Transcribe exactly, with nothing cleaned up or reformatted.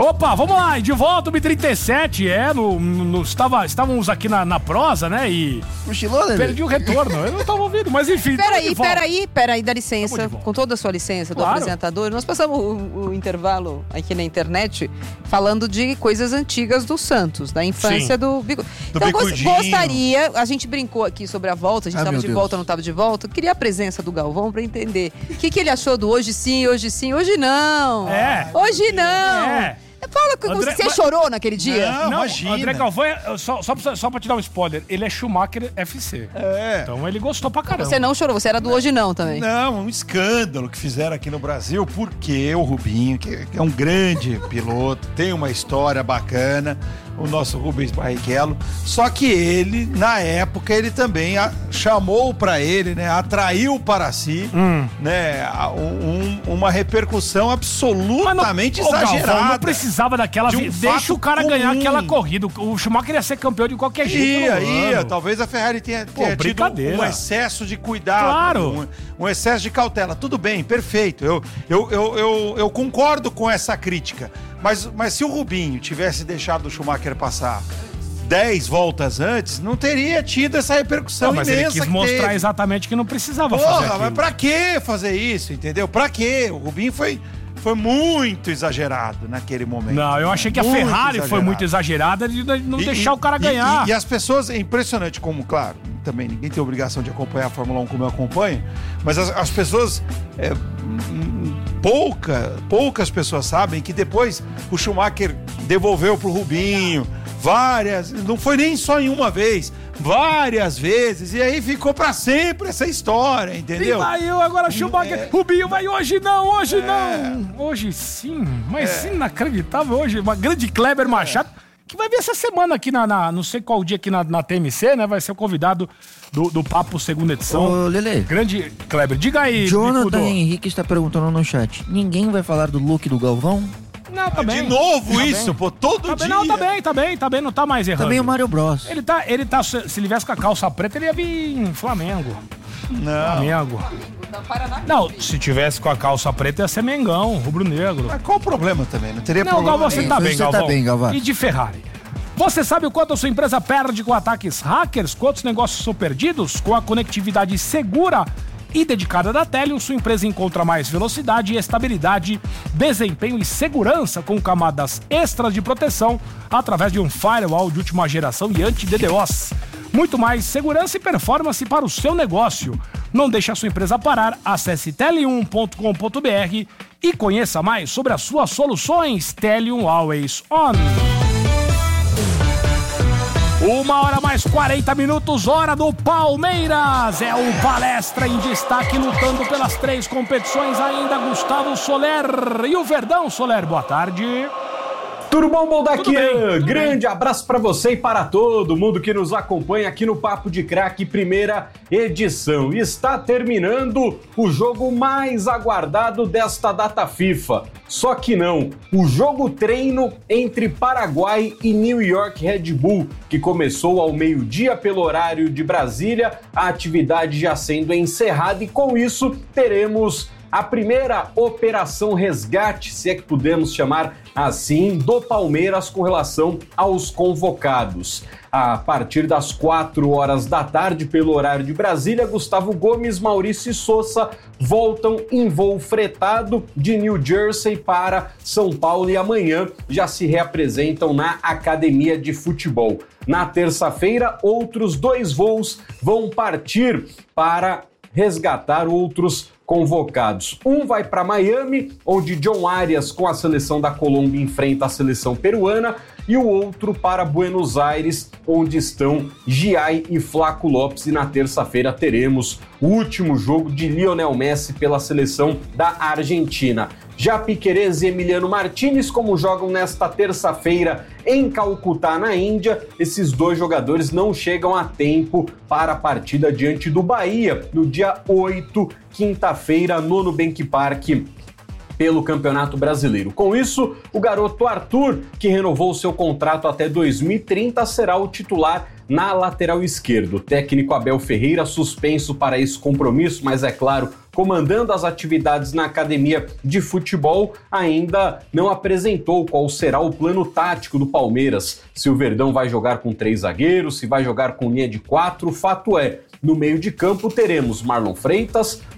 Opa, vamos lá, de volta, B trinta e sete, é, no, no, estava, estávamos aqui na, na prosa, né, e... Cochilou, né? Perdi o retorno, eu não estava ouvindo, mas enfim... Peraí, peraí, peraí, dá licença, com toda a sua licença do Claro. apresentador, nós passamos o, o intervalo aqui na internet falando de coisas antigas do Santos, da infância Sim. do Bico. Do Então, gos- Bicudinho. gostaria, a gente brincou aqui sobre a volta, a gente Ai, estava meu de Deus. volta, não estava de volta, eu queria a presença do Galvão para entender o que, que ele achou do hoje sim, hoje sim, hoje não. É. Hoje não. É. Fala que André, você mas- chorou naquele dia. Não, Não, imagina. André Galvão, é- só, só, pra, só pra te dar um spoiler, ele é Schumacher F C. É. Então ele gostou pra caramba. Você não chorou, você era do hoje não também. Não, um escândalo que fizeram aqui no Brasil, porque o Rubinho, que é um grande piloto, tem uma história bacana, o nosso Rubens Barrichello, só que ele, na época, ele também a- chamou pra ele, né, atraiu para si, Hum. né, a- um- uma repercussão absolutamente Ô, Galvão, exagerada. não precisava daquela... De um vi- Deixa fato o cara comum. ganhar aquela corrida. O Schumacher ia ser campeão de qualquer jeito. Ia, no ia. ano. Talvez a Ferrari tenha, tenha tido brincadeira. um excesso de cuidado, Claro. um, um excesso de cautela. Tudo bem, perfeito. Eu, eu, eu, eu, eu concordo com essa crítica. Mas, mas se o Rubinho tivesse deixado o Schumacher passar dez voltas antes, não teria tido essa repercussão Não, mas ele imensa quis que mostrar teve. exatamente que não precisava fazer Porra, aquilo. mas pra que fazer isso, entendeu? Pra quê? O Rubinho foi, foi muito exagerado naquele momento. Não, eu achei que a Muito Ferrari foi exagerado. muito exagerada de não E- deixar e- o cara e- ganhar. E, e as pessoas, é impressionante como, claro, também ninguém tem obrigação de acompanhar a Fórmula um como eu acompanho, mas as, as pessoas, é, hum, pouca, poucas pessoas sabem que depois o Schumacher devolveu pro Rubinho várias, não foi nem só em uma vez, várias vezes, e aí ficou pra sempre essa história, E entendeu? vai eu agora, Schumacher. Rubinho vai hoje não, hoje não. Hoje sim, mas inacreditável hoje. Uma grande Kleber Machado, que vai vir essa semana aqui na, na- não sei qual dia aqui na, na T M C, né? Vai ser o convidado do, do Papo segunda edição. Ô, Lelê. Grande Kleber, diga aí, Jonathan Bicudo. Henrique está perguntando no chat. Ninguém vai falar do look do Galvão? Não, tá bem. De novo Tá isso, bem. pô, todo Tá dia. bem, não, tá bem, tá bem, tá bem, não tá mais errando. Também o Mario Bros. Ele tá, ele tá, se se ele viesse com a calça preta, ele ia vir em Flamengo. Não. Flamengo. Não, se tivesse com a calça preta, ia ser Mengão, rubro-negro. Mas qual o problema também? Não teria Não, problema. Galvão, você nenhum. tá Hoje bem, você tá Galvão. bem, Galvão. E de Ferrari? Você sabe o quanto a sua empresa perde com ataques hackers? Quantos negócios são perdidos? Com a conectividade segura e dedicada da Telium, sua empresa encontra mais velocidade e estabilidade, desempenho e segurança com camadas extras de proteção através de um firewall de última geração e anti-D DoS. Muito mais segurança e performance para o seu negócio. Não deixe a sua empresa parar. Acesse telium ponto com ponto br e conheça mais sobre as suas soluções. Telium Always On. Uma hora mais quarenta minutos, hora do Palmeiras. É o Palestra em destaque, lutando pelas três competições ainda. Gustavo Soler e o Verdão. Soler, boa tarde. Tudo bom, Boldaquian? Tudo bem, tudo Grande bem. abraço pra você e para todo mundo que nos acompanha aqui no Papo de Craque, primeira edição. Está terminando o jogo mais aguardado desta data FIFA. Só que não, o jogo treino entre Paraguai e New York Red Bull, que começou ao meio-dia pelo horário de Brasília, a atividade já sendo encerrada e com isso teremos a primeira operação resgate, se é que podemos chamar assim, do Palmeiras com relação aos convocados. A partir das quatro horas da tarde, pelo horário de Brasília, Gustavo Gomes, Maurício e Sousa voltam em voo fretado de New Jersey para São Paulo e amanhã já se reapresentam na Academia de Futebol. Na terça-feira, outros dois voos vão partir para resgatar outros convocados. Um vai para Miami, onde John Arias com a seleção da Colômbia enfrenta a seleção peruana, e o outro para Buenos Aires, onde estão Giai e Flaco Lopes, e na terça-feira teremos o último jogo de Lionel Messi pela seleção da Argentina. Já Piquerez e Emiliano Martinez, como jogam nesta terça-feira em Calcutá, na Índia, esses dois jogadores não chegam a tempo para a partida diante do Bahia, no dia oito, quinta-feira, no Nubank Park, pelo Campeonato Brasileiro. Com isso, o garoto Arthur, que renovou seu contrato até dois mil e trinta, será o titular na lateral esquerda. O técnico Abel Ferreira suspenso para esse compromisso, mas é claro, comandando as atividades na academia de futebol, ainda não apresentou qual será o plano tático do Palmeiras. Se o Verdão vai jogar com três zagueiros, se vai jogar com linha de quatro, fato é, no meio de campo teremos Marlon Freitas,